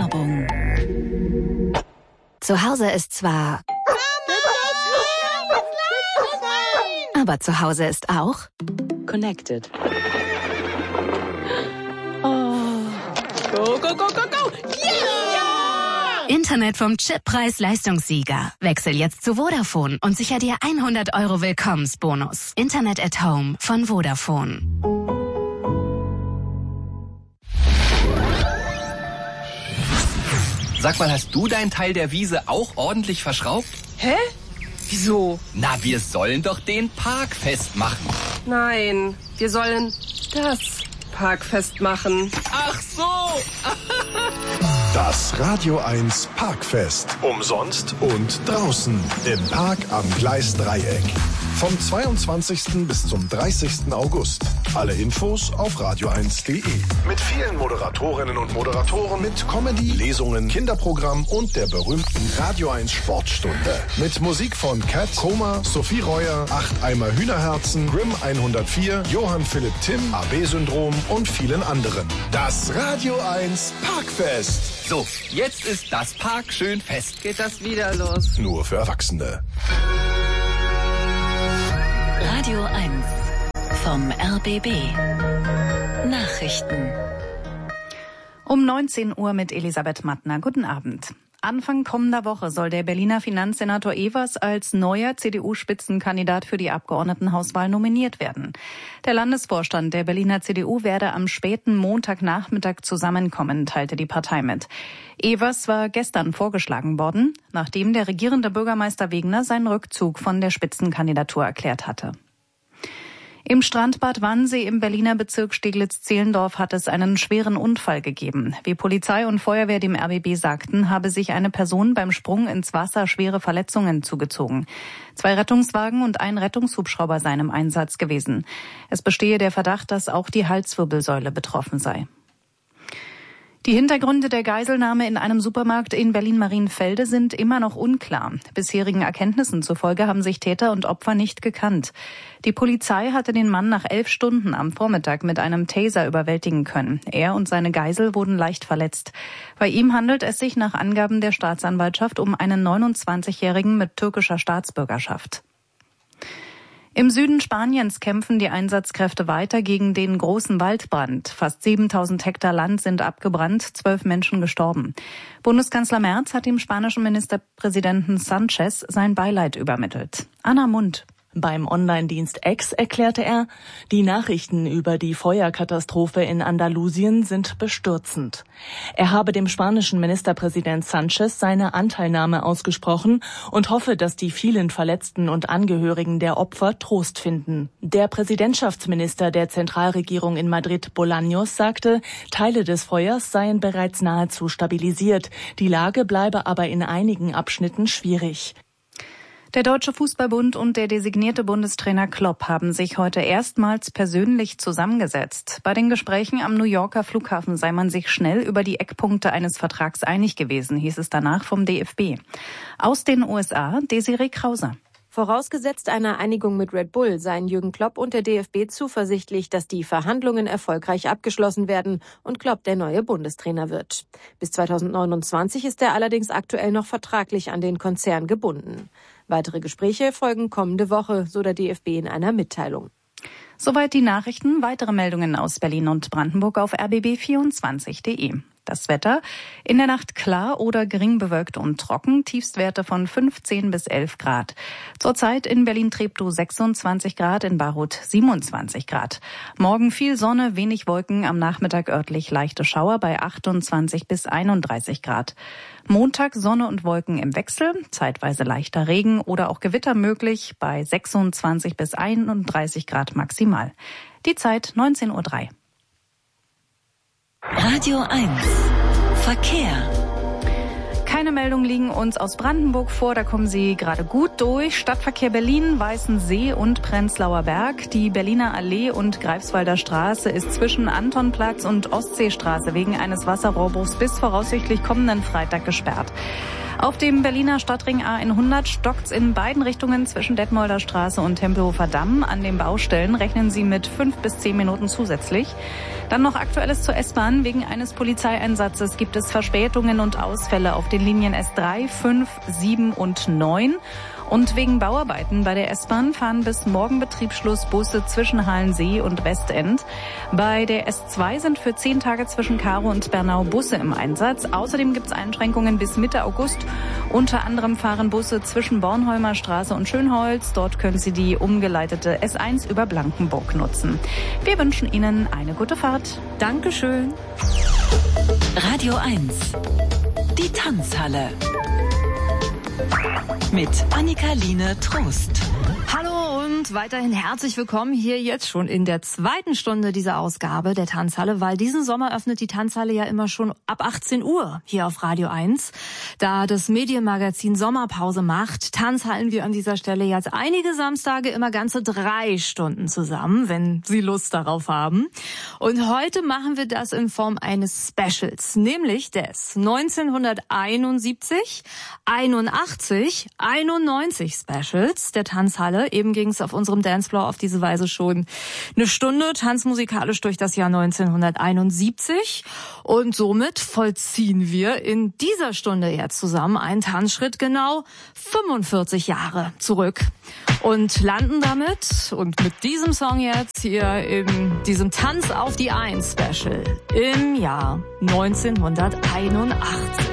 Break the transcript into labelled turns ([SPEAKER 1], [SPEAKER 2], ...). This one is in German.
[SPEAKER 1] Werbung. Zu Hause ist zwar... Aber zu Hause ist auch...
[SPEAKER 2] Connected. Oh. Go, go, go, go, go! Yeah!
[SPEAKER 1] Internet vom Chip Preis-Leistungssieger. Wechsel jetzt zu Vodafone und sicher dir 100 € Willkommensbonus. Internet at Home von Vodafone.
[SPEAKER 3] Sag mal, hast du deinen Teil der Wiese auch ordentlich verschraubt?
[SPEAKER 2] Hä? Wieso?
[SPEAKER 3] Na, wir sollen doch den Park festmachen.
[SPEAKER 2] Nein, wir sollen das Park festmachen.
[SPEAKER 3] Ach so!
[SPEAKER 4] Das Radio 1 Parkfest. Umsonst und draußen im Park am Gleisdreieck. Vom 22. bis zum 30. August. Alle Infos auf radio1.de. Mit vielen Moderatorinnen und Moderatoren, mit Comedy, Lesungen, Kinderprogramm und der berühmten Radio 1 Sportstunde. Mit Musik von Cat, Koma, Sophie Reuer, 8 Eimer Hühnerherzen, Grimm 104, Johann Philipp Timm, AB-Syndrom und vielen anderen. Das Radio 1 Parkfest.
[SPEAKER 3] So, jetzt ist das Park schön fest.
[SPEAKER 2] Geht das wieder los?
[SPEAKER 4] Nur für Erwachsene.
[SPEAKER 1] Radio 1 vom RBB. Nachrichten.
[SPEAKER 5] Um 19 Uhr mit Elisabeth Mattner. Guten Abend. Anfang kommender Woche soll der Berliner Finanzsenator Evers als neuer CDU-Spitzenkandidat für die Abgeordnetenhauswahl nominiert werden. Der Landesvorstand der Berliner CDU werde am späten Montagnachmittag zusammenkommen, teilte die Partei mit. Evers war gestern vorgeschlagen worden, nachdem der regierende Bürgermeister Wegner seinen Rückzug von der Spitzenkandidatur erklärt hatte. Im Strandbad Wannsee im Berliner Bezirk Steglitz-Zehlendorf hat es einen schweren Unfall gegeben. Wie Polizei und Feuerwehr dem RBB sagten, habe sich eine Person beim Sprung ins Wasser schwere Verletzungen zugezogen. 2 Rettungswagen und ein Rettungshubschrauber seien im Einsatz gewesen. Es bestehe der Verdacht, dass auch die Halswirbelsäule betroffen sei. Die Hintergründe der Geiselnahme in einem Supermarkt in Berlin-Marienfelde sind immer noch unklar. Bisherigen Erkenntnissen zufolge haben sich Täter und Opfer nicht gekannt. Die Polizei hatte den Mann nach 11 Stunden am Vormittag mit einem Taser überwältigen können. Er und seine Geisel wurden leicht verletzt. Bei ihm handelt es sich nach Angaben der Staatsanwaltschaft um einen 29-Jährigen mit türkischer Staatsbürgerschaft. Im Süden Spaniens kämpfen die Einsatzkräfte weiter gegen den großen Waldbrand. Fast 7000 Hektar Land sind abgebrannt, 12 Menschen gestorben. Bundeskanzler Merz hat dem spanischen Ministerpräsidenten Sanchez sein Beileid übermittelt. Anna Mund.
[SPEAKER 6] Beim Online-Dienst X erklärte er, die Nachrichten über die Feuerkatastrophe in Andalusien sind bestürzend. Er habe dem spanischen Ministerpräsident Sanchez seine Anteilnahme ausgesprochen und hoffe, dass die vielen Verletzten und Angehörigen der Opfer Trost finden. Der Präsidentschaftsminister der Zentralregierung in Madrid, Bolaños, sagte, Teile des Feuers seien bereits nahezu stabilisiert. Die Lage bleibe aber in einigen Abschnitten schwierig.
[SPEAKER 5] Der Deutsche Fußballbund und der designierte Bundestrainer Klopp haben sich heute erstmals persönlich zusammengesetzt. Bei den Gesprächen am New Yorker Flughafen sei man sich schnell über die Eckpunkte eines Vertrags einig gewesen, hieß es danach vom DFB. Aus den USA, Desiree Krause.
[SPEAKER 7] Vorausgesetzt einer Einigung mit Red Bull seien Jürgen Klopp und der DFB zuversichtlich, dass die Verhandlungen erfolgreich abgeschlossen werden und Klopp der neue Bundestrainer wird. Bis 2029 ist er allerdings aktuell noch vertraglich an den Konzern gebunden. Weitere Gespräche folgen kommende Woche, so der DFB in einer Mitteilung.
[SPEAKER 5] Soweit die Nachrichten. Weitere Meldungen aus Berlin und Brandenburg auf rbb24.de. Das Wetter: in der Nacht klar oder gering bewölkt und trocken, Tiefstwerte von 15 bis 11 Grad. Zurzeit in Berlin-Treptow 26 Grad, in Bayreuth 27 Grad. Morgen viel Sonne, wenig Wolken, am Nachmittag örtlich leichte Schauer bei 28 bis 31 Grad. Montag Sonne und Wolken im Wechsel, zeitweise leichter Regen oder auch Gewitter möglich bei 26 bis 31 Grad maximal. Die Zeit 19:03 Uhr.
[SPEAKER 1] Radio 1 Verkehr.
[SPEAKER 5] Keine Meldungen liegen uns aus Brandenburg vor, da kommen Sie gerade gut durch. Stadtverkehr Berlin, Weißensee und Prenzlauer Berg. Die Berliner Allee und Greifswalder Straße ist zwischen Antonplatz und Ostseestraße wegen eines Wasserrohrbruchs bis voraussichtlich kommenden Freitag gesperrt. Auf dem Berliner Stadtring A100 stockt's in beiden Richtungen zwischen Detmolder Straße und Tempelhofer Damm. An den Baustellen rechnen Sie mit 5 bis 10 Minuten zusätzlich. Dann noch Aktuelles zur S-Bahn. Wegen eines Polizeieinsatzes gibt es Verspätungen und Ausfälle auf den Linien S3, 5, 7 und 9. Und wegen Bauarbeiten bei der S-Bahn fahren bis morgen Betriebsschluss Busse zwischen Halensee und Westend. Bei der S2 sind für 10 Tage zwischen Karow und Bernau Busse im Einsatz. Außerdem gibt es Einschränkungen bis Mitte August. Unter anderem fahren Busse zwischen Bornholmer Straße und Schönholz. Dort können Sie die umgeleitete S1 über Blankenburg nutzen. Wir wünschen Ihnen eine gute Fahrt.
[SPEAKER 8] Dankeschön. Radio 1. Die Tanzhalle. Mit Annika-Line Trost.
[SPEAKER 9] Hallo und weiterhin herzlich willkommen hier jetzt schon in der zweiten Stunde dieser Ausgabe der Tanzhalle, weil diesen Sommer öffnet die Tanzhalle ja immer schon ab 18 Uhr hier auf Radio 1. Da das Medienmagazin Sommerpause macht, tanzhallen wir an dieser Stelle jetzt einige Samstage immer ganze 3 Stunden zusammen, wenn Sie Lust darauf haben. Und heute machen wir das in Form eines Specials, nämlich des 1971, 81, 91 Specials der Tanzhalle. Eben ging es auf unserem Dancefloor auf diese Weise schon eine Stunde tanzmusikalisch durch das Jahr 1971. Und somit vollziehen wir in dieser Stunde jetzt zusammen einen Tanzschritt genau 45 Jahre zurück. Und landen damit und mit diesem Song jetzt hier in diesem Tanz auf die 1 Special im Jahr 1981.